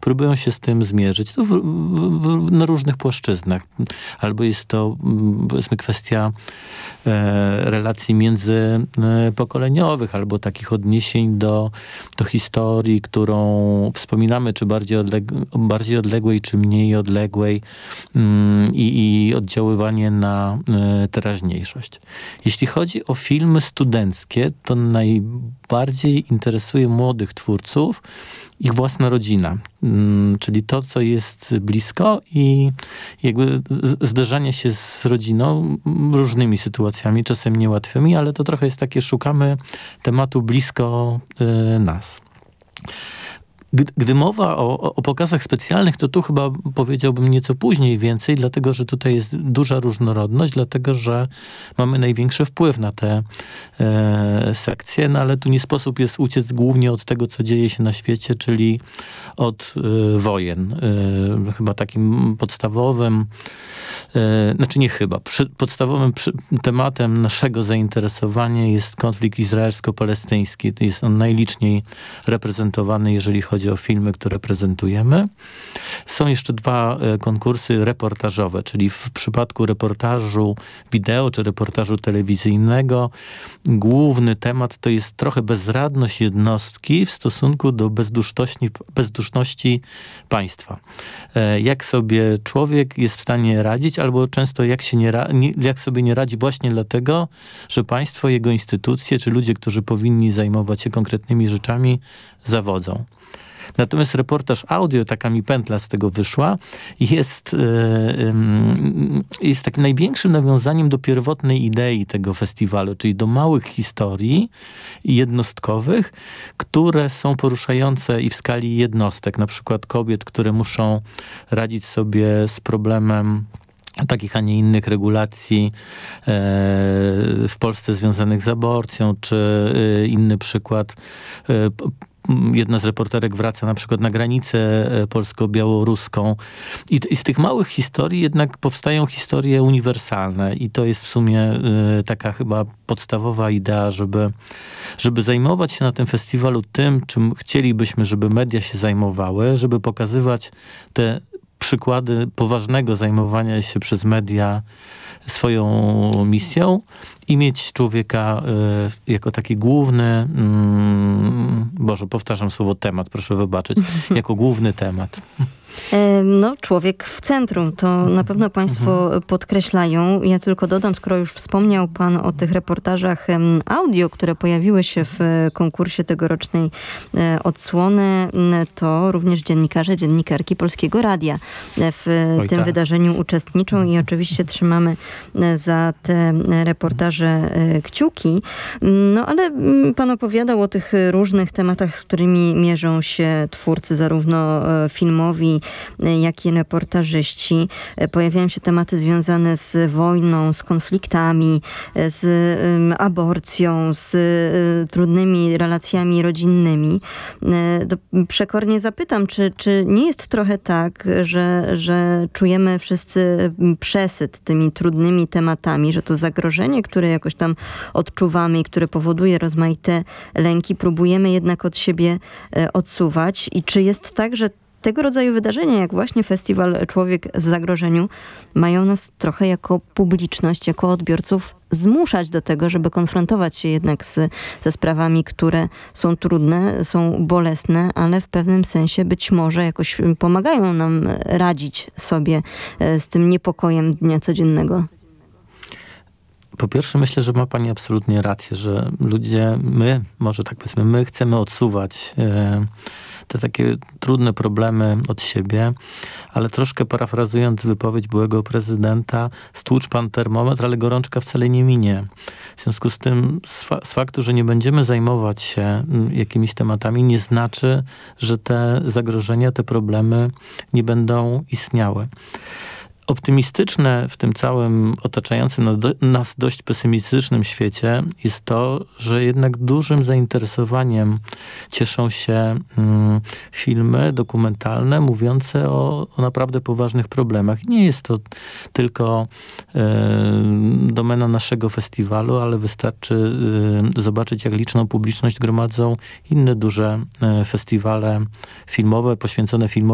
próbują się z tym zmierzyć. To na różnych płaszczyznach. Albo jest to, powiedzmy, kwestia relacji międzypokoleniowych, albo takich odniesień do historii, którą wspominamy, czy bardziej odległej, czy mniej odległej, i oddziaływanie na teraźniejszość. Jeśli chodzi o filmy studenckie, to najbardziej interesuje młodych twórców ich własna rodzina, czyli to, co jest blisko i jakby zderzanie się z rodziną różnymi sytuacjami, czasem niełatwymi, ale to trochę jest takie, szukamy tematu blisko nas. Gdy mowa o pokazach specjalnych, to tu chyba powiedziałbym nieco później więcej, dlatego że tutaj jest duża różnorodność, dlatego że mamy największy wpływ na te sekcje, no ale tu nie sposób jest uciec głównie od tego, co dzieje się na świecie, czyli od wojen. Chyba takim podstawowym, podstawowym tematem naszego zainteresowania jest konflikt izraelsko-palestyński. Jest on najliczniej reprezentowany, jeżeli chodzi o filmy, które prezentujemy. Są jeszcze dwa konkursy reportażowe, czyli w przypadku reportażu wideo czy reportażu telewizyjnego główny temat to jest trochę bezradność jednostki w stosunku do bezduszności państwa. Jak sobie człowiek jest w stanie radzić, albo często jak sobie nie radzi właśnie dlatego, że państwo, jego instytucje, czy ludzie, którzy powinni zajmować się konkretnymi rzeczami, zawodzą. Natomiast reportaż audio, taka mi pętla z tego wyszła, jest takim największym nawiązaniem do pierwotnej idei tego festiwalu, czyli do małych historii jednostkowych, które są poruszające i w skali jednostek, na przykład kobiet, które muszą radzić sobie z problemem takich, a nie innych regulacji w Polsce związanych z aborcją, czy inny przykład. Jedna z reporterek wraca na przykład na granicę polsko-białoruską i z tych małych historii jednak powstają historie uniwersalne i to jest w sumie taka chyba podstawowa idea, żeby zajmować się na tym festiwalu tym, czym chcielibyśmy, żeby media się zajmowały, żeby pokazywać te przykłady poważnego zajmowania się przez media swoją misją i mieć człowieka jako taki główny, powtarzam słowo temat, proszę wybaczyć, jako główny temat. No, człowiek w centrum, to na pewno państwo podkreślają. Ja tylko dodam, skoro już wspomniał pan o tych reportażach audio, które pojawiły się w konkursie tegorocznej odsłony, to również dziennikarki Polskiego Radia w tym wydarzeniu uczestniczą i oczywiście trzymamy za te reportaże kciuki. No, ale pan opowiadał o tych różnych tematach, z którymi mierzą się twórcy, zarówno filmowi, jak i reportażyści. Pojawiają się tematy związane z wojną, z konfliktami, z aborcją, z trudnymi relacjami rodzinnymi. Przekornie zapytam, czy nie jest trochę tak, że czujemy wszyscy przesyt tymi trudnymi tematami, że to zagrożenie, które jakoś tam odczuwamy i które powoduje rozmaite lęki, próbujemy jednak od siebie odsuwać? I czy jest tak, że tego rodzaju wydarzenia, jak właśnie festiwal Człowiek w zagrożeniu, mają nas trochę jako publiczność, jako odbiorców zmuszać do tego, żeby konfrontować się jednak ze sprawami, które są trudne, są bolesne, ale w pewnym sensie być może jakoś pomagają nam radzić sobie z tym niepokojem dnia codziennego. Po pierwsze, myślę, że ma pani absolutnie rację, że ludzie, my chcemy odsuwać te takie trudne problemy od siebie, ale troszkę parafrazując wypowiedź byłego prezydenta, stłucz pan termometr, ale gorączka wcale nie minie. W związku z tym z faktu, że nie będziemy zajmować się jakimiś tematami, nie znaczy, że te zagrożenia, te problemy nie będą istniały. Optymistyczne w tym całym otaczającym nas dość pesymistycznym świecie jest to, że jednak dużym zainteresowaniem cieszą się filmy dokumentalne mówiące o naprawdę poważnych problemach. Nie jest to tylko domena naszego festiwalu, ale wystarczy zobaczyć, jak liczną publiczność gromadzą inne duże festiwale filmowe, poświęcone filmowi